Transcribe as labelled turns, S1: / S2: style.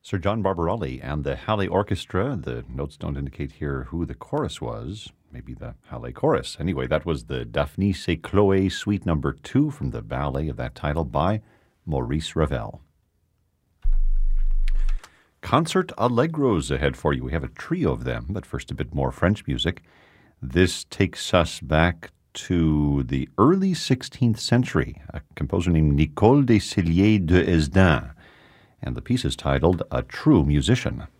S1: Sir John Barbarelli and the Halle Orchestra. The notes don't indicate here who the chorus was. Maybe the Halle Chorus. Anyway, that was the Daphnis et Chloé Suite No. 2 from the ballet of that title by Maurice Ravel. Concert Allegros ahead for you. We have a trio of them, but first a bit more French music. This takes us back to the early 16th century, a composer named Nicole de Cilliers de Hesdin, and the piece is titled A True Musician.